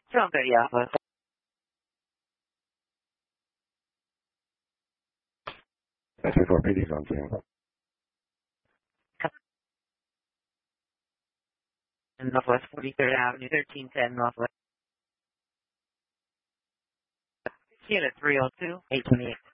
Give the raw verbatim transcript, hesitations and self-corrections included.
Sounds good, yeah. That's before P D's on scene. Northwest forty-third Avenue, thirteen ten Northwest. Unit three oh two, eight twenty-eight.